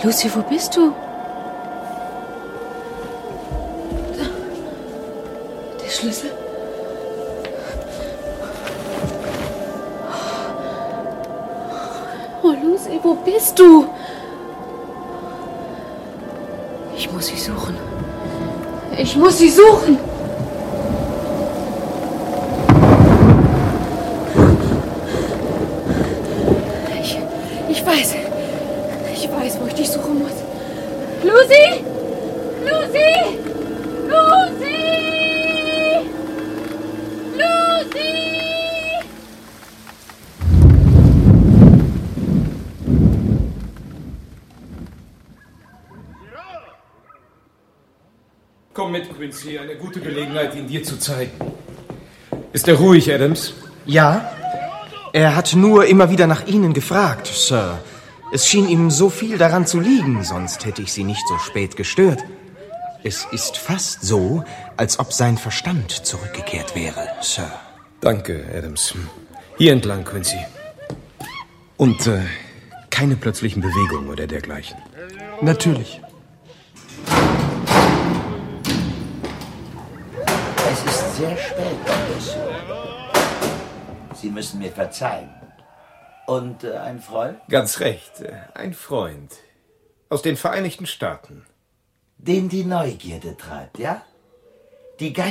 Lucy, wo bist du? Da. Der Schlüssel. Oh, Lucy, wo bist du? Ich muss sie suchen. Ich muss sie suchen. Ich weiß, wo ich dich suchen muss. Lucy! Lucy! Lucy! Lucy! Komm mit, Quincy. Eine gute Gelegenheit, ihn dir zu zeigen. Ist er ruhig, Adams? Ja. Er hat nur immer wieder nach Ihnen gefragt, Sir. Es schien ihm so viel daran zu liegen, sonst hätte ich Sie nicht so spät gestört. Es ist fast so, als ob sein Verstand zurückgekehrt wäre, Sir. Danke, Adams. Hier entlang, Quincy. Und keine plötzlichen Bewegungen oder dergleichen. Natürlich. Es ist sehr spät, Dr. Sir. Sie müssen mir verzeihen. Und ein Freund? Ganz recht. Ein Freund. Aus den Vereinigten Staaten. Den die Neugierde treibt, ja? Die